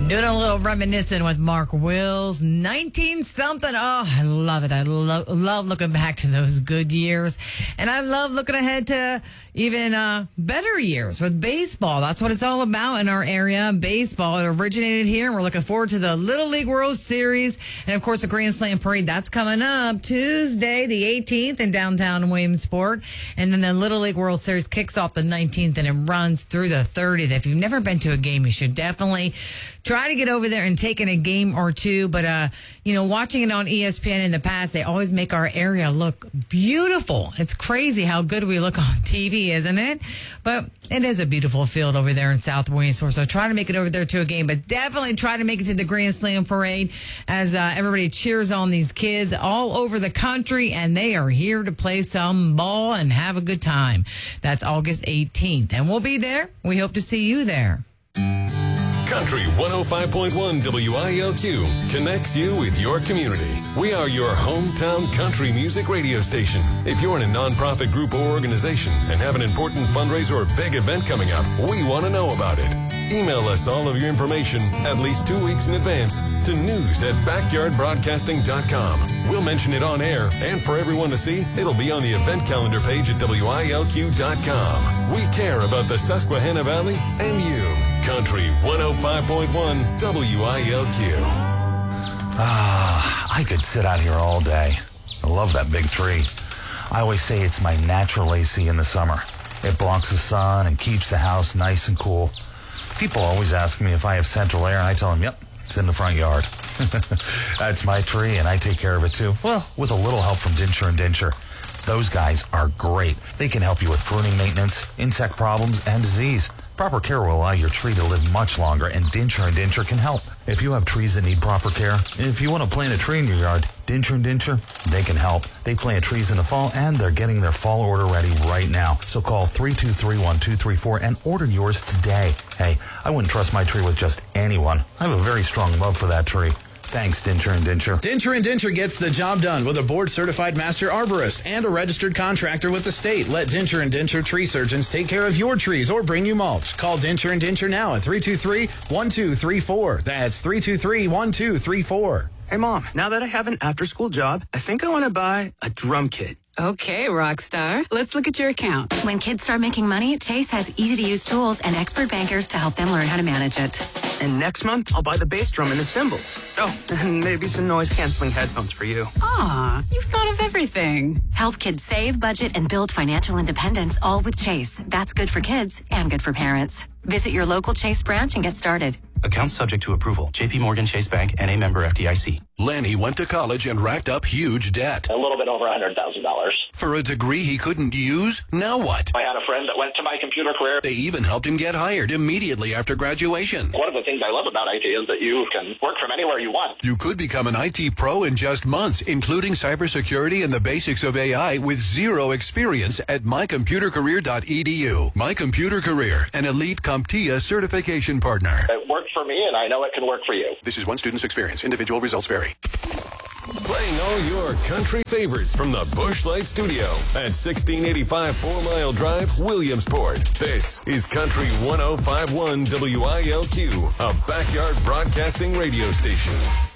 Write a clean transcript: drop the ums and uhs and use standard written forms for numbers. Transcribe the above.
Doing a little reminiscing with Mark Wills, 19-something. Oh, I love it. I love looking back to those good years. And I love looking ahead to even better years with baseball. That's what it's all about in our area. Baseball. It originated here, and we're looking forward to the Little League World Series. And, of course, the Grand Slam Parade. That's coming up Tuesday, the 18th in downtown Williamsport. And then the Little League World Series kicks off the 19th, and it runs through the 30th. If you've never been to a game, you should definitely try to get over there and take in a game or two. But, watching it on ESPN in the past, they always make our area look beautiful. It's crazy how good we look on TV, isn't it? But it is a beautiful field over there in South Williamsport. So try to make it over there to a game, but definitely try to make it to the Grand Slam Parade as everybody cheers on these kids all over the country, and they are here to play some ball and have a good time. That's August 18th, and we'll be there. We hope to see you there. Country 105.1 WILQ connects you with your community. We are your hometown country music radio station. If you're in a nonprofit group or organization and have an important fundraiser or big event coming up, we want to know about it. Email us all of your information at least 2 weeks in advance to news@backyardbroadcasting.com. We'll mention it on air, and for everyone to see, it'll be on the event calendar page at WILQ.com. We care about the Susquehanna Valley and you. Country 105.1 WILQ. I could sit out here all day. I love that big tree. I always say it's my natural AC in the summer. It blocks the sun and keeps the house nice and cool. People always ask me if I have central air, and I tell them, yep, it's in the front yard. That's my tree, and I take care of it too. Well, with a little help from Dincher and Dincher. Those guys are great. They can help you with pruning maintenance, insect problems, and disease. Proper care will allow your tree to live much longer, and Dincher and Dincher can help. If you have trees that need proper care, if you want to plant a tree in your yard, Dincher and Dincher, they can help. They plant trees in the fall, and they're getting their fall order ready right now. So call 323-1234 and order yours today. Hey, I wouldn't trust my tree with just anyone. I have a very strong love for that tree. Thanks, Dincher and Dincher. Dincher and Dincher gets the job done with a board-certified master arborist and a registered contractor with the state. Let Dincher and Dincher tree surgeons take care of your trees or bring you mulch. Call Dincher and Dincher now at 323-1234. That's 323-1234. Hey, Mom, now that I have an after-school job, I think I want to buy a drum kit. Okay, Rockstar. Let's look at your account. When kids start making money, Chase has easy-to-use tools and expert bankers to help them learn how to manage it. And next month, I'll buy the bass drum and the cymbals. Oh, and maybe some noise-canceling headphones for you. Aw, you've thought of everything. Help kids save, budget, and build financial independence, all with Chase. That's good for kids and good for parents. Visit your local Chase branch and get started. Account subject to approval. J.P. Morgan Chase Bank, N.A. member FDIC. Lanny went to college and racked up huge debt. A little bit over $100,000. For a degree he couldn't use? Now what? I had a friend that went to My Computer Career. They even helped him get hired immediately after graduation. One of the things I love about IT is that you can work from anywhere you want. You could become an IT pro in just months, including cybersecurity and the basics of AI with zero experience at mycomputercareer.edu. My Computer Career, an elite CompTIA certification partner. It worked for me, and I know it can work for you. This is one student's experience. Individual results vary. Playing all your country favorites from the Busch Light Studio at 1685 4 Mile Drive, Williamsport. This is Country 105.1 WILQ, a backyard broadcasting radio station.